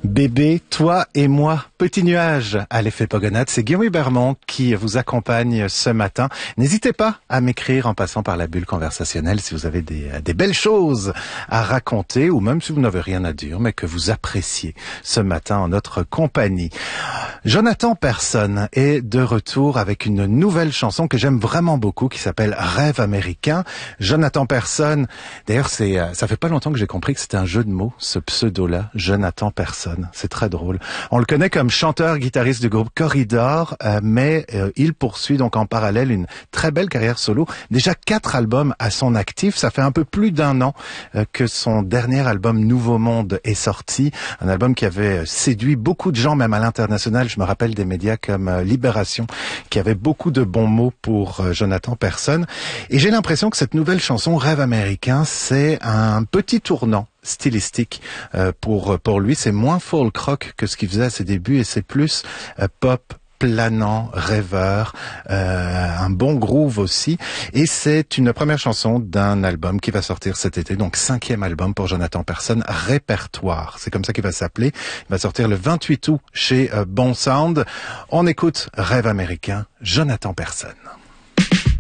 Bébé, toi et moi, petit nuage à l'effet Pogonade. C'est Guillaume Bermond qui vous accompagne ce matin. N'hésitez pas à m'écrire en passant par la bulle conversationnelle si vous avez des belles choses à raconter ou même si vous n'avez rien à dire mais que vous appréciez ce matin en notre compagnie. Jonathan Persson est de retour avec une nouvelle chanson que j'aime vraiment beaucoup qui s'appelle Rêve américain. Jonathan Persson, d'ailleurs ça fait pas longtemps que j'ai compris que c'était un jeu de mots, ce pseudo-là, Jonathan Persson. C'est très drôle. On le connaît comme chanteur-guitariste du groupe Corridor, mais il poursuit donc en parallèle une très belle carrière solo. Déjà 4 albums à son actif. Ça fait un peu plus d'1 an que son dernier album Nouveau Monde est sorti. Un album qui avait séduit beaucoup de gens, même à l'international. Je me rappelle des médias comme Libération, qui avait beaucoup de bons mots pour Jonathan Persson. Et j'ai l'impression que cette nouvelle chanson, Rêve américain, c'est un petit tournant stylistique pour lui. C'est moins folk rock que ce qu'il faisait à ses débuts et c'est plus pop planant, rêveur, un bon groove aussi. Et c'est une première chanson d'un album qui va sortir cet été, donc 5e album pour Jonathan Persson, Répertoire. C'est comme ça qu'il va s'appeler. Il va sortir le 28 août chez Bon Sound. On écoute Rêve américain, Jonathan Persson.